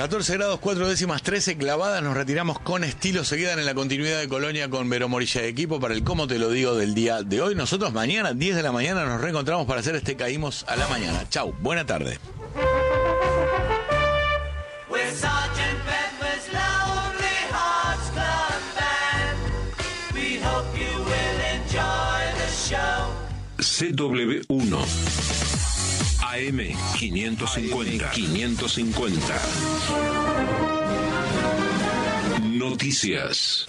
14 grados 4 décimas 13 clavadas, nos retiramos con estilo, se quedan en la continuidad de Colonia con Vero Morilla de equipo para el Cómo Te Lo Digo del día de hoy. Nosotros mañana, 10 de la mañana, nos reencontramos para hacer este Caímos a la Mañana. Chau, buena tarde. CW1 AM 550. Noticias.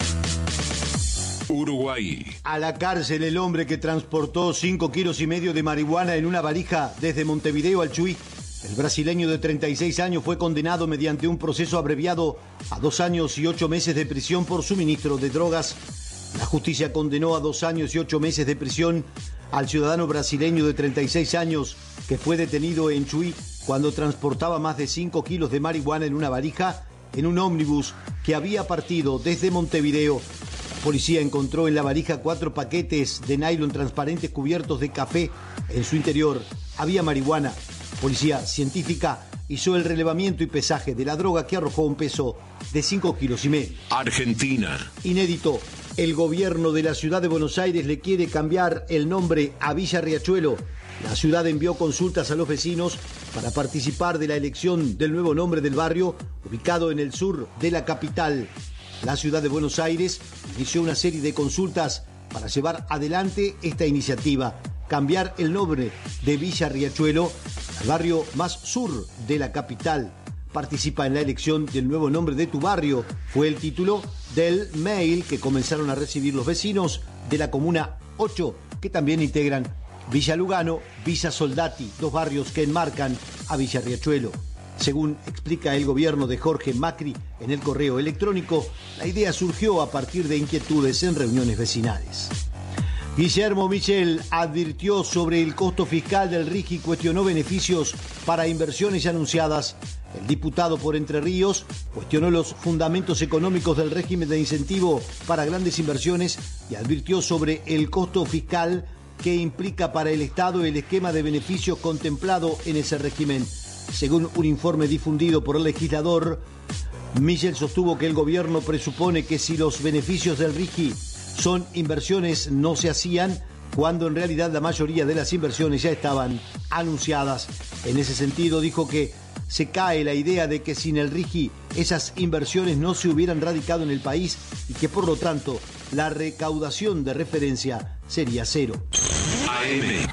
Uruguay. A la cárcel el hombre que transportó 5,5 kilos de marihuana en una valija desde Montevideo al Chuy. El brasileño de 36 años fue condenado mediante un proceso abreviado a 2 años y 8 meses de prisión por suministro de drogas. La justicia condenó a 2 años y 8 meses de prisión al ciudadano brasileño de 36 años que fue detenido en Chuy cuando transportaba más de 5 kilos de marihuana en una valija en un ómnibus que había partido desde Montevideo. La policía encontró en la valija 4 paquetes de nylon transparentes cubiertos de café. En su interior había marihuana. La policía científica hizo el relevamiento y pesaje de la droga que arrojó un peso de 5,5 kilos. Argentina. Inédito. El gobierno de la ciudad de Buenos Aires le quiere cambiar el nombre a Villa Riachuelo. La ciudad envió consultas a los vecinos para participar de la elección del nuevo nombre del barrio, ubicado en el sur de la capital. La ciudad de Buenos Aires inició una serie de consultas para llevar adelante esta iniciativa, cambiar el nombre de Villa Riachuelo al barrio más sur de la capital. Participa en la elección del nuevo nombre de tu barrio, fue el título del mail que comenzaron a recibir los vecinos de la Comuna 8, que también integran Villa Lugano, Villa Soldati, 2 barrios que enmarcan a Villa Riachuelo. Según explica el gobierno de Jorge Macri en el correo electrónico, la idea surgió a partir de inquietudes en reuniones vecinales. Guillermo Michel advirtió sobre el costo fiscal del RIJ y cuestionó beneficios para inversiones anunciadas. El diputado por Entre Ríos cuestionó los fundamentos económicos del régimen de incentivo para grandes inversiones y advirtió sobre el costo fiscal que implica para el Estado el esquema de beneficios contemplado en ese régimen. Según un informe difundido por el legislador, Michel sostuvo que el gobierno presupone que si los beneficios del RIGI son inversiones no se hacían, cuando en realidad la mayoría de las inversiones ya estaban anunciadas. En ese sentido dijo que se cae la idea de que sin el RIGI esas inversiones no se hubieran radicado en el país y que por lo tanto la recaudación de referencia sería cero. AM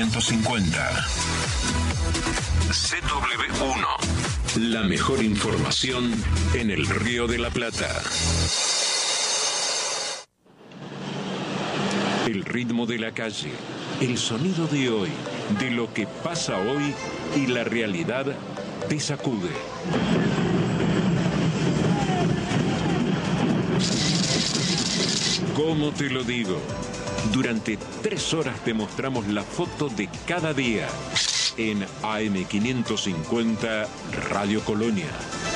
550. CW1. La mejor información en el Río de la Plata. El ritmo de la calle, el sonido de hoy, de lo que pasa hoy y la realidad te sacude. ¿Cómo te lo digo? Durante 3 horas te mostramos la foto de cada día en AM 550 Radio Colonia.